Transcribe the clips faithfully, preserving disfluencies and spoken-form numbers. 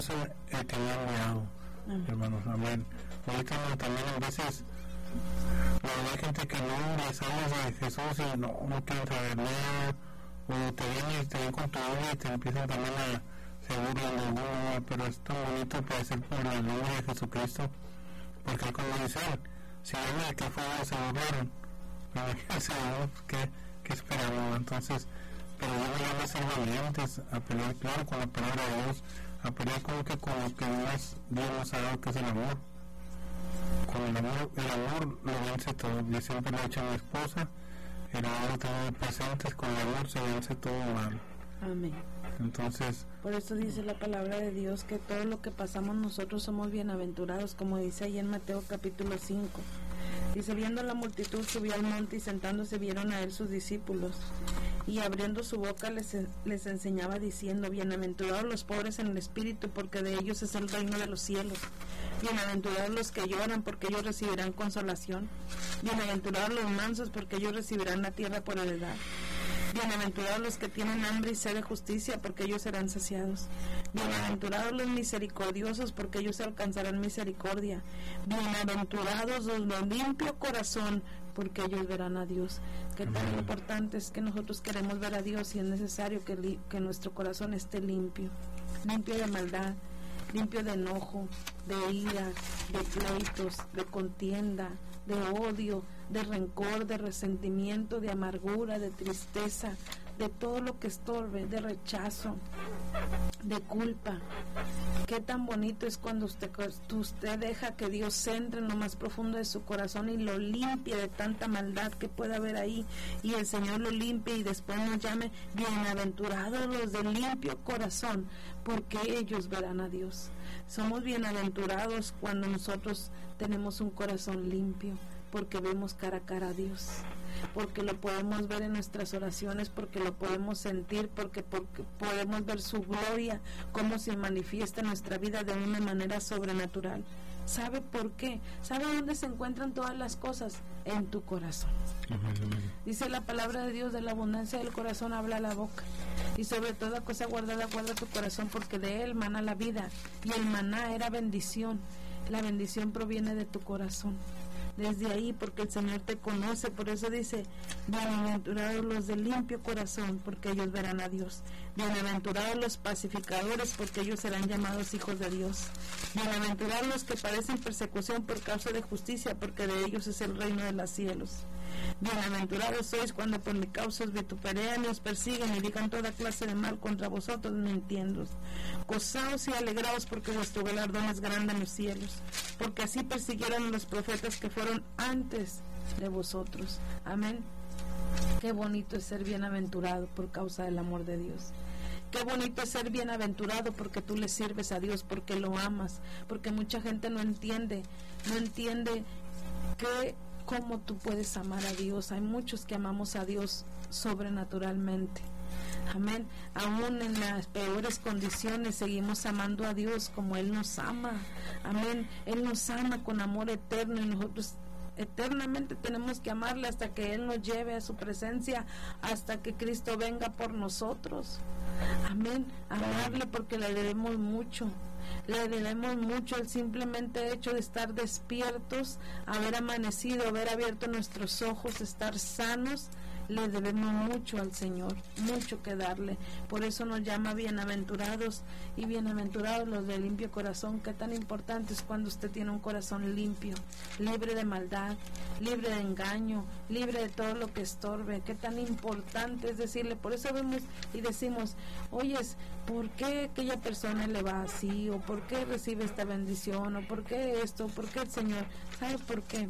el que me ha enviado, uh-huh. hermanos, amén. Ahorita también a veces hay gente que no les hablas de Jesús y no, no quieren saber nada, o te vienen y te ven con tu Biblia y te empiezan también a se burlan de uno, pero es tan bonito padecer por el nombre de Jesucristo, porque como dice él, si ven el que fue se burlaron, imagínense, ¿qué, qué esperamos? Entonces, pero yo me llamo a ser valientes, a pelear claro con la palabra de Dios, a pelear como que con lo que Dios, Dios nos ha dado, que es el amor. Con el amor, el amor lo vence todo. Yo siempre lo he hecho a mi esposa, el amor también presentes, con el amor se vence todo mal. Amén. Entonces, por eso dice la palabra de Dios que todo lo que pasamos nosotros somos bienaventurados, como dice ahí en Mateo capítulo cinco. Dice, viendo la multitud subió al monte y sentándose vieron a él sus discípulos, y abriendo su boca les, les enseñaba diciendo, bienaventurados los pobres en el espíritu, porque de ellos es el reino de los cielos. Bienaventurados los que lloran, porque ellos recibirán consolación. Bienaventurados los mansos, porque ellos recibirán la tierra por heredad. Bienaventurados los que tienen hambre y sed de justicia, porque ellos serán saciados. Bienaventurados los misericordiosos, porque ellos alcanzarán misericordia. Bienaventurados los de limpio corazón, porque ellos verán a Dios. Qué tan Amén. Importante es que nosotros queremos ver a Dios y es necesario que, li- que nuestro corazón esté limpio, limpio de maldad, limpio de enojo, de ira, de pleitos, de contienda, de odio, de rencor, de resentimiento, de amargura, de tristeza, de todo lo que estorbe, de rechazo, de culpa. Qué tan bonito es cuando usted, usted deja que Dios entre en lo más profundo de su corazón y lo limpie de tanta maldad que pueda haber ahí, y el Señor lo limpie y después nos llame bienaventurados los de limpio corazón, porque ellos verán a Dios. Somos bienaventurados cuando nosotros tenemos un corazón limpio, porque vemos cara a cara a Dios, porque lo podemos ver en nuestras oraciones, porque lo podemos sentir, porque, porque podemos ver su gloria, cómo se manifiesta en nuestra vida de una manera sobrenatural. ¿Sabe por qué? ¿Sabe dónde se encuentran todas las cosas? En tu corazón. Dice la palabra de Dios, de la abundancia del corazón habla la boca. Y sobre toda cosa guardada, guarda tu corazón, porque de él mana la vida. Y el maná era bendición. La bendición proviene de tu corazón. Desde ahí, porque el Señor te conoce, por eso dice, bienaventurados los de limpio corazón, porque ellos verán a Dios. Bienaventurados los pacificadores, porque ellos serán llamados hijos de Dios. Bienaventurados los que padecen persecución por causa de justicia, porque de ellos es el reino de los cielos. Bienaventurados sois cuando por mi causa os vituperean y os persiguen y digan toda clase de mal contra vosotros mintiendo. Gozaos y alegraos, porque vuestro galardón es grande en los cielos, porque así persiguieron a los profetas que fueron antes de vosotros. Amén. Qué bonito es ser bienaventurado por causa del amor de Dios. Qué bonito es ser bienaventurado porque tú le sirves a Dios, porque lo amas, porque mucha gente no entiende, no entiende que cómo tú puedes amar a Dios. Hay muchos que amamos a Dios sobrenaturalmente. Amén. Aún en las peores condiciones seguimos amando a Dios como Él nos ama. Amén. Él nos ama con amor eterno y nosotros eternamente tenemos que amarle hasta que Él nos lleve a su presencia, hasta que Cristo venga por nosotros. Amén. Amarle porque le debemos mucho. Le debemos mucho el simplemente hecho de estar despiertos, haber amanecido, haber abierto nuestros ojos, estar sanos. Le debemos mucho al Señor, mucho que darle. Por eso nos llama bienaventurados y bienaventurados los de limpio corazón. Qué tan importante es cuando usted tiene un corazón limpio, libre de maldad, libre de engaño, libre de todo lo que estorbe. Qué tan importante es decirle. Por eso vemos y decimos, oyes, ¿por qué aquella persona le va así? ¿O por qué recibe esta bendición? ¿O por qué esto? ¿Por qué el Señor? ¿Sabe por qué?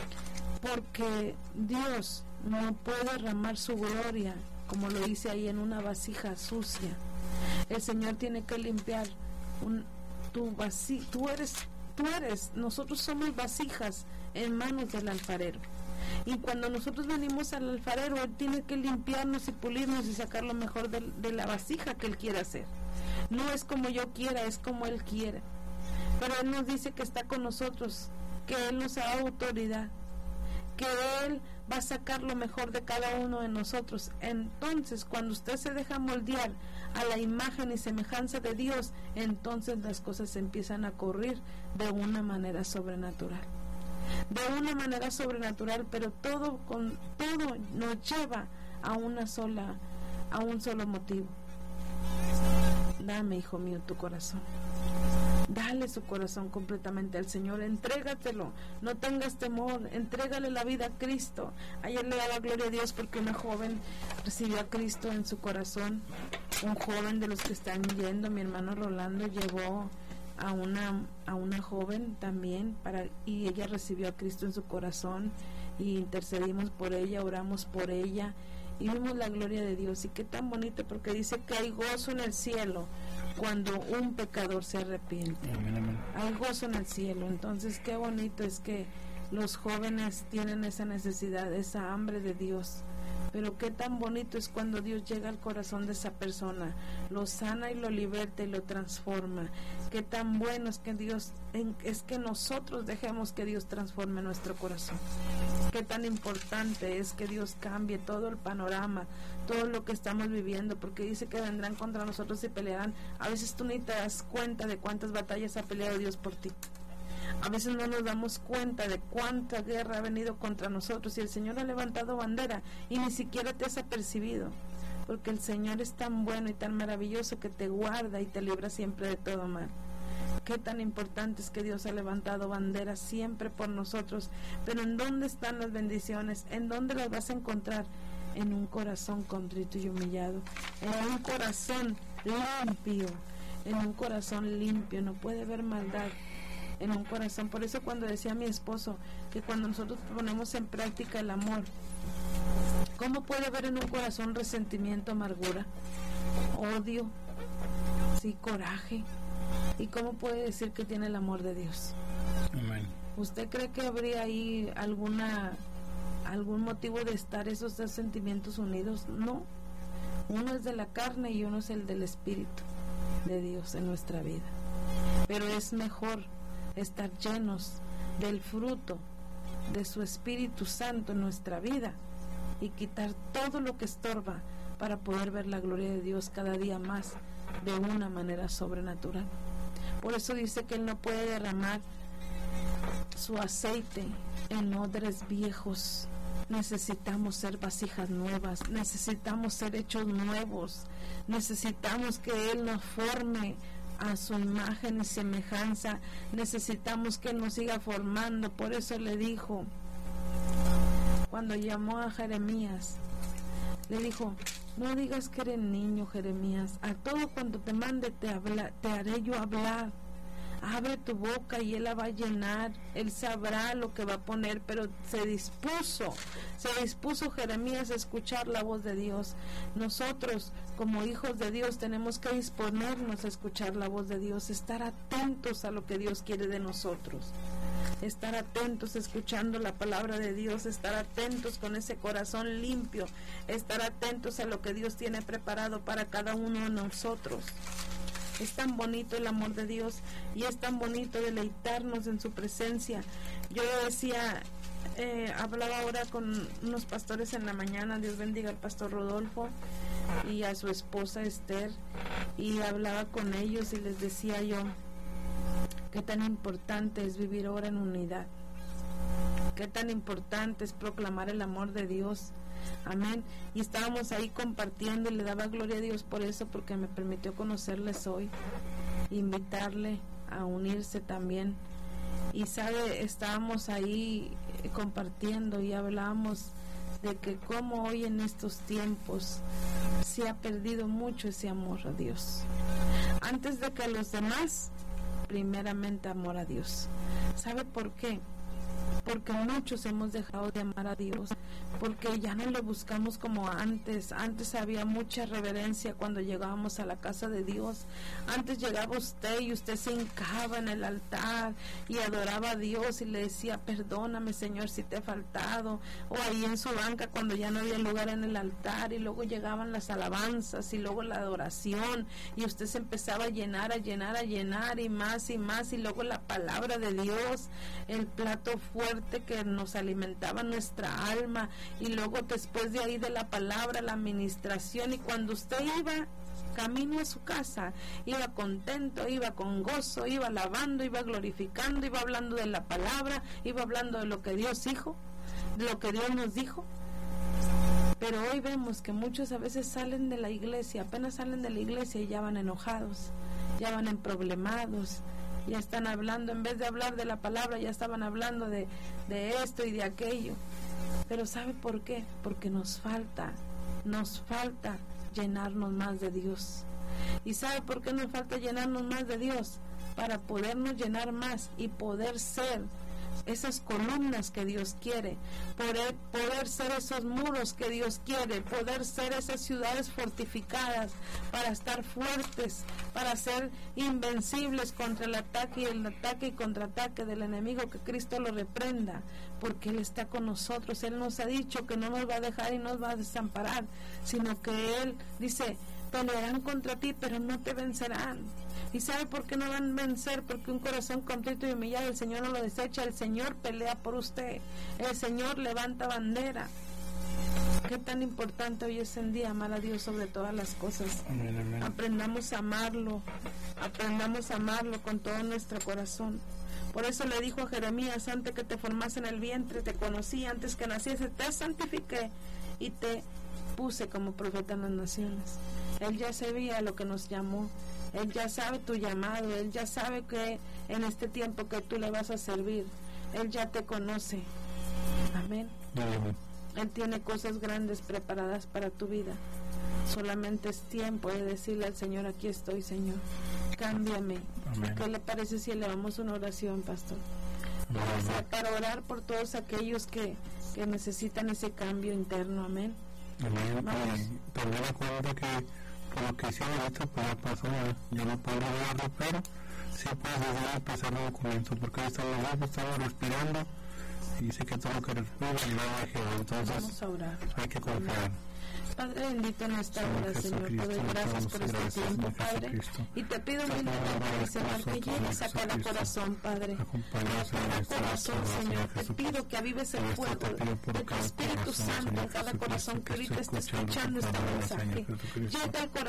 Porque Dios no puede derramar su gloria, como lo dice ahí, en una vasija sucia. El Señor tiene que limpiar un, tu vasija. Tú eres, tú eres, nosotros somos vasijas en manos del alfarero. Y cuando nosotros venimos al alfarero, Él tiene que limpiarnos y pulirnos y sacar lo mejor de, de la vasija que Él quiere hacer. No es como yo quiera, es como Él quiere. Pero Él nos dice que está con nosotros, que Él nos da autoridad, que Él va a sacar lo mejor de cada uno de nosotros. Entonces, cuando usted se deja moldear a la imagen y semejanza de Dios, entonces las cosas empiezan a correr de una manera sobrenatural. De una manera sobrenatural, pero todo con todo nos lleva a una sola, a un solo motivo. Dame, hijo mío, tu corazón. Dale su corazón completamente al Señor, entrégatelo, no tengas temor, entrégale la vida a Cristo. Ayer le daba gloria a Dios porque una joven recibió a Cristo en su corazón. Un joven de los que están yendo, mi hermano Rolando llevó a una a una joven también para y ella recibió a Cristo en su corazón y intercedimos por ella, oramos por ella y vimos la gloria de Dios. Y qué tan bonito, porque dice que hay gozo en el cielo cuando un pecador se arrepiente. Amén, amén. Hay gozo en el cielo. Entonces qué bonito es que los jóvenes tienen esa necesidad, esa hambre de Dios. Pero qué tan bonito es cuando Dios llega al corazón de esa persona, lo sana y lo liberta y lo transforma. Qué tan bueno es que Dios, es que nosotros dejemos que Dios transforme nuestro corazón. Qué tan importante es que Dios cambie todo el panorama, todo lo que estamos viviendo, porque dice que vendrán contra nosotros y pelearán. A veces tú ni te das cuenta de cuántas batallas ha peleado Dios por ti. A veces no nos damos cuenta de cuánta guerra ha venido contra nosotros y el Señor ha levantado bandera y ni siquiera te has apercibido, porque el Señor es tan bueno y tan maravilloso que te guarda y te libra siempre de todo mal. Qué tan importante es que Dios ha levantado bandera siempre por nosotros. Pero ¿en dónde están las bendiciones? ¿En dónde las vas a encontrar? En un corazón contrito y humillado, en un corazón limpio, en un corazón limpio, no puede haber maldad en un corazón. Por eso cuando decía mi esposo que cuando nosotros ponemos en práctica el amor, ¿cómo puede haber en un corazón resentimiento, amargura, odio, sí, coraje? ¿Y cómo puede decir que tiene el amor de Dios? Amén. ¿Usted cree que habría ahí alguna algún motivo de estar esos dos sentimientos unidos? No. Uno es de la carne y uno es el del Espíritu de Dios en nuestra vida. Pero es mejor estar llenos del fruto de su Espíritu Santo en nuestra vida y quitar todo lo que estorba para poder ver la gloria de Dios cada día más de una manera sobrenatural. Por eso dice que Él no puede derramar su aceite en odres viejos. Necesitamos ser vasijas nuevas, necesitamos ser hechos nuevos, necesitamos que Él nos forme a su imagen y semejanza, necesitamos que Él nos siga formando. Por eso le dijo, cuando llamó a Jeremías, le dijo: no digas que eres niño, Jeremías, a todo cuando te mande te, habla, te haré yo hablar. Abre tu boca y Él la va a llenar, Él sabrá lo que va a poner. Pero se dispuso, se dispuso Jeremías a escuchar la voz de Dios. Nosotros, como hijos de Dios, tenemos que disponernos a escuchar la voz de Dios, estar atentos a lo que Dios quiere de nosotros, estar atentos escuchando la palabra de Dios, estar atentos con ese corazón limpio, estar atentos a lo que Dios tiene preparado para cada uno de nosotros. Es tan bonito el amor de Dios y es tan bonito deleitarnos en su presencia. Yo decía, eh, hablaba ahora con unos pastores en la mañana, Dios bendiga al pastor Rodolfo y a su esposa Esther, y hablaba con ellos y les decía yo, qué tan importante es vivir ahora en unidad, qué tan importante es proclamar el amor de Dios. Amén. Y estábamos ahí compartiendo y le daba gloria a Dios por eso, porque me permitió conocerles hoy, invitarle a unirse también. Y sabe, estábamos ahí compartiendo y hablamos de que como hoy en estos tiempos se ha perdido mucho ese amor a Dios. Antes de que a los demás, primeramente amor a Dios. ¿Sabe por qué? Porque muchos hemos dejado de amar a Dios, porque ya no lo buscamos como antes. Antes había mucha reverencia cuando llegábamos a la casa de Dios. Antes llegaba usted y usted se hincaba en el altar y adoraba a Dios y le decía: perdóname, Señor, si te he faltado. O ahí en su banca cuando ya no había lugar en el altar, y luego llegaban las alabanzas y luego la adoración, y usted se empezaba a llenar, a llenar, a llenar y más y más, y luego la palabra de Dios, el plato fuerte fuerte que nos alimentaba nuestra alma, y luego después de ahí de la palabra, la administración, y cuando usted iba camino a su casa, iba contento, iba con gozo, iba alabando, iba glorificando, iba hablando de la palabra, iba hablando de lo que Dios dijo, de lo que Dios nos dijo. Pero hoy vemos que muchos a veces salen de la iglesia, apenas salen de la iglesia y ya van enojados, ya van emproblemados, ya están hablando, en vez de hablar de la palabra, ya estaban hablando de, de esto y de aquello. Pero ¿sabe por qué? Porque nos falta, nos falta llenarnos más de Dios. ¿Y sabe por qué nos falta llenarnos más de Dios? Para podernos llenar más y poder ser esas columnas que Dios quiere, poder, poder ser esos muros que Dios quiere, poder ser esas ciudades fortificadas, para estar fuertes, para ser invencibles contra el ataque y el ataque y contraataque del enemigo. Que Cristo lo reprenda, porque Él está con nosotros. Él nos ha dicho que no nos va a dejar y nos va a desamparar, sino que Él dice: pelearán contra ti, pero no te vencerán. ¿Y sabe por qué no van a vencer? Porque un corazón contrito y humillado el Señor no lo desecha. El Señor pelea por usted, el Señor levanta bandera. Qué tan importante hoy es en día amar a Dios sobre todas las cosas. Amén, amén. Aprendamos a amarlo, aprendamos a amarlo con todo nuestro corazón. Por eso le dijo a Jeremías: antes que te formase en el vientre, te conocí, antes que naciese, te santifiqué y te puse como profeta en las naciones. Él ya sabía lo que nos llamó, Él ya sabe tu llamado, Él ya sabe que en este tiempo que tú le vas a servir, Él ya te conoce. Amén. Amén. Él tiene cosas grandes preparadas para tu vida. Solamente es tiempo de decirle al Señor: aquí estoy, Señor, cámbiame. Amén. ¿Qué le parece si elevamos una oración, pastor? Amén. Para, para orar por todos aquellos que, que necesitan ese cambio interno. Amén. Amén. Vamos. Y también acuerdo que por lo que hicieron ahorita, pues ya pasó, ya no puedo verlo, pero sí puedes desde empezar el documento, porque ahí estamos vivos, estamos respirando, y dice que todo lo que respira lleva a Jehová. Entonces Vamos a orar. hay que confiar. Padre bendito, en esta hora, Señor, te doy gracias por este tiempo, Padre, y te pido humildemente, Señor, que llegues a cada corazón, Padre, a cada corazón, Señor. Te pido que avives el fuego de tu Espíritu Santo en cada corazón que ahorita está escuchando este mensaje. Llega al corazón